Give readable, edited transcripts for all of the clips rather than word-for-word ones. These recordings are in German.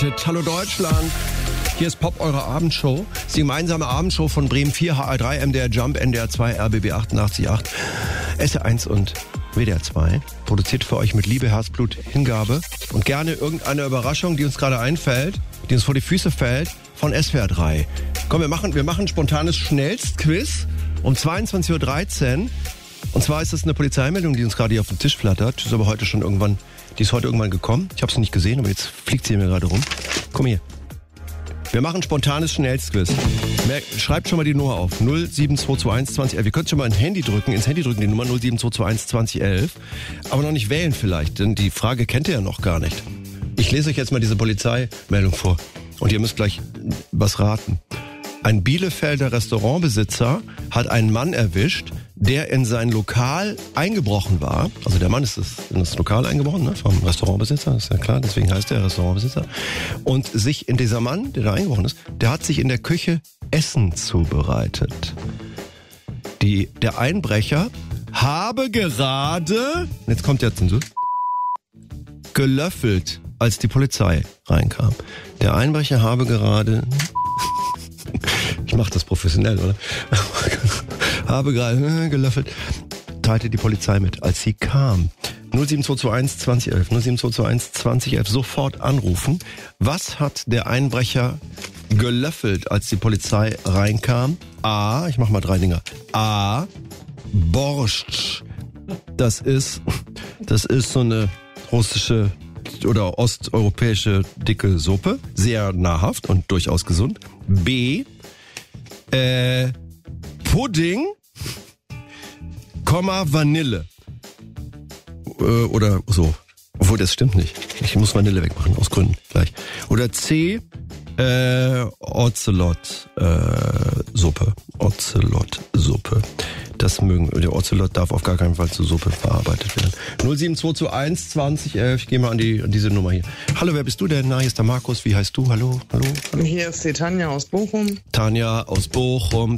Hallo Deutschland, hier ist Pop, eure Abendshow. Das ist die gemeinsame Abendshow von Bremen 4, HR3, MDR Jump, NDR 2, RBB 88.8, SR1 und WDR 2. Produziert für euch mit Liebe, Herzblut, Hingabe und gerne irgendeine Überraschung, die uns gerade einfällt, die uns vor die Füße fällt, von SWR 3. Komm, wir machen ein spontanes Schnellstquiz um 22.13 Uhr. Und zwar ist das eine Polizeimeldung, die uns gerade hier auf den Tisch flattert. Ist aber heute schon irgendwann, die ist heute irgendwann gekommen. Ich habe sie nicht gesehen, aber jetzt fliegt sie mir gerade rum. Komm hier. Wir machen ein spontanes Schnellstquiz. Schreibt schon mal die Nummer auf. 07221 2011. Ihr könnt schon mal ins Handy drücken, die Nummer 07221 2011. Aber noch nicht wählen vielleicht, denn die Frage kennt ihr ja noch gar nicht. Ich lese euch jetzt mal diese Polizeimeldung vor. Und ihr müsst gleich was raten. Ein Bielefelder Restaurantbesitzer hat einen Mann erwischt, der in sein Lokal eingebrochen war. Also der Mann ist in das Lokal eingebrochen, ne, vom Restaurantbesitzer, ist ja klar, deswegen heißt er Restaurantbesitzer. Und dieser Mann, der da eingebrochen ist, der hat sich in der Küche Essen zubereitet. Der Einbrecher habe gerade, jetzt kommt der Zensur, gelöffelt, als die Polizei reinkam. Der Einbrecher habe gerade... Ich mache das professionell, oder? Habe gerade gelöffelt. Teilte die Polizei mit, als sie kam. 07221 2011, 07221 2011, sofort anrufen. Was hat der Einbrecher gelöffelt, als die Polizei reinkam? A, ich mache mal 3 Dinger. A, Borscht. Das ist so eine russische oder osteuropäische dicke Suppe. Sehr nahrhaft und durchaus gesund. B, Pudding, Vanille. Oder so. Obwohl, das stimmt nicht. Ich muss Vanille wegmachen, aus Gründen gleich. Oder C, Ocelot-Suppe. Ocelot-Suppe. Das mögen, der Ocelot darf auf gar keinen Fall zur Suppe verarbeitet werden. 07221 2011, ich gehe mal an diese Nummer hier. Hallo, wer bist du denn? Na, hier ist der Markus, wie heißt du? Hallo? Hier ist die Tanja aus Bochum. Tanja aus Bochum.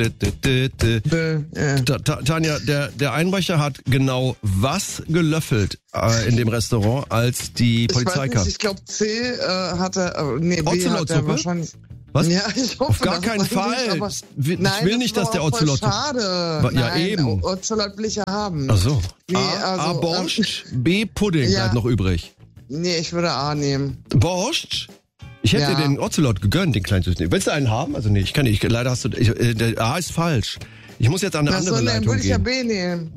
Tanja, der Einbrecher hat genau was gelöffelt in dem Restaurant, als die Polizei kam? Ich glaube C hat er, B hat er wahrscheinlich... Was? Ja, ich hoffe, auf gar keinen Fall. Ich will nicht, dass der Ocelot... Schade. Ja, eben. Ocelot will ich ja haben. Ach so. Nee, A, Borscht, B, Pudding bleibt noch übrig. Nee, ich würde A nehmen. Borscht? Ich hätte dir den Ocelot gegönnt, den kleinen Süßen. Willst du einen haben? Also nee, ich kann nicht. Leider hast du... der A ist falsch. Ich muss jetzt an eine andere Leitung gehen. Dann würde ich ja B nehmen.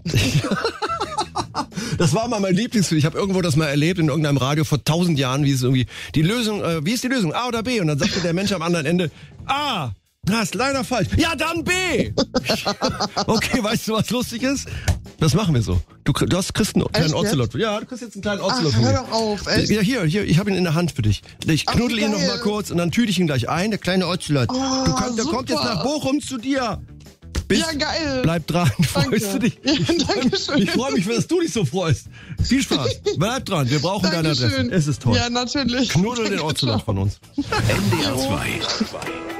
Das war mal mein Lieblingsfilm. Ich habe irgendwo das mal erlebt in irgendeinem Radio vor 1000 Jahren, wie es irgendwie wie ist die Lösung? A oder B? Und dann sagte der Mensch am anderen Ende A. Das ist leider falsch. Ja, dann B. Okay, weißt du, was lustig ist? Das machen wir so. Du kriegst einen kleinen Ocelot. Ja, du kriegst jetzt einen kleinen Ocelot. Hör doch auf, echt? Ja, hier, ich habe ihn in der Hand für dich. Ich knuddel ihn noch mal kurz und dann tüte ich ihn gleich ein, der kleine Ocelot. Der kommt jetzt nach Bochum zu dir. Ja, geil. Bleib dran, freust du dich? Ja, danke schön. Ich freue mich, dass du dich so freust. Viel Spaß. Bleib dran, wir brauchen deine Adresse. Es ist toll. Ja, natürlich. Knuddel den Ocelot von uns. NDR 2.